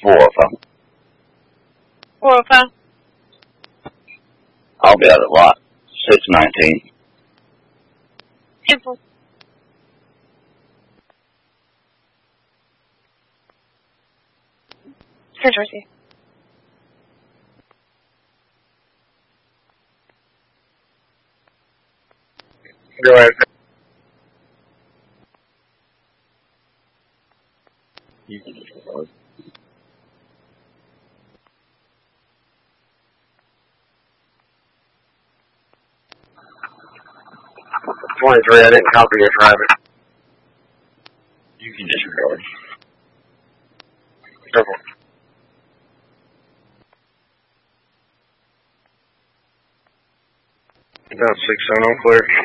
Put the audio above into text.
405. 405. I'll be out at lot 619. 10-4. Central C. Go ahead. You can disregard. 23, I didn't copy your private. You can disregard. Purple. About 6 on clear.